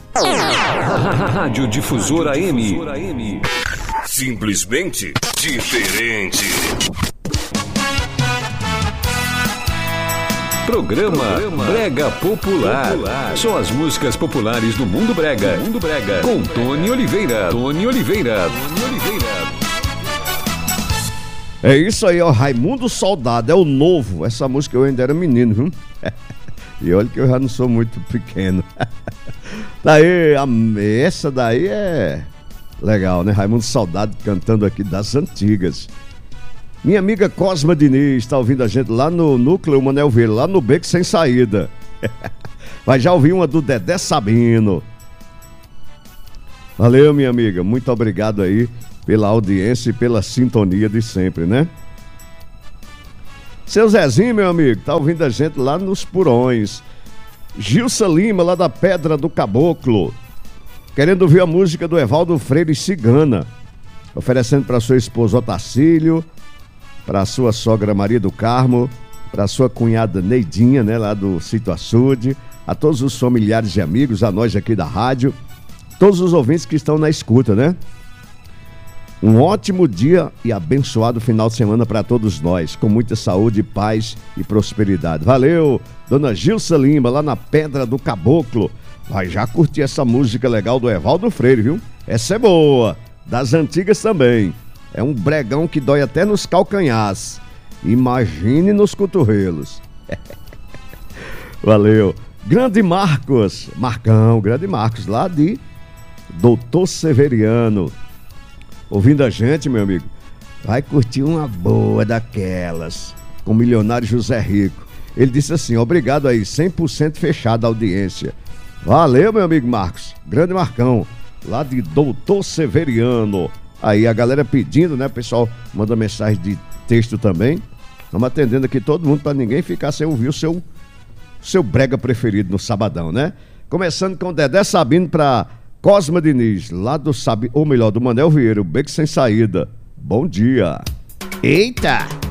Rádio Difusora AM. Simplesmente diferente. Programa Brega Popular. São as músicas populares do Mundo Brega. Com Tony Oliveira. É isso aí, ó. Raimundo Soldado, é o novo. Essa música eu ainda era menino, viu? E olha que eu já não sou muito pequeno. Daí, essa daí é legal, né? Raimundo Soldado cantando aqui das antigas. Minha amiga Cosma Diniz está ouvindo a gente lá no Núcleo Manuel Vieira, lá no Beco Sem Saída. Vai já ouvir uma do Dedé Sabino. Valeu, minha amiga. Muito obrigado aí pela audiência e pela sintonia de sempre, né? Seu Zezinho, meu amigo, tá ouvindo a gente lá nos Purões. Gilsa Lima, lá da Pedra do Caboclo, querendo ouvir a música do Evaldo Freire Cigana, oferecendo para sua esposa Otacílio, para sua sogra Maria do Carmo, para sua cunhada Neidinha, né, lá do Sítio Açude, a todos os familiares e amigos, a nós aqui da rádio, todos os ouvintes que estão na escuta, né? Um ótimo dia e abençoado final de semana para todos nós, com muita saúde, paz e prosperidade. Valeu, dona Gilsa Lima, lá na Pedra do Caboclo. Vai já curtir essa música legal do Evaldo Freire, viu? Essa é boa, das antigas também. É um bregão que dói até nos calcanhares. Imagine nos cotovelos. Valeu. Grande Marcos, Grande Marcos, lá de Doutor Severiano. Ouvindo a gente, meu amigo, vai curtir uma boa daquelas, com o milionário José Rico. Ele disse assim, obrigado aí, 100% fechada a audiência. Valeu, meu amigo Marcos, grande Marcão, lá de Doutor Severiano. Aí a galera pedindo, né, o pessoal manda mensagem de texto também. Estamos atendendo aqui todo mundo para ninguém ficar sem ouvir o seu brega preferido no sabadão, né? Começando com Dedé Sabino para Cosma Diniz, lá do do Manel Vieira, o Beco Sem Saída. Bom dia. Eita!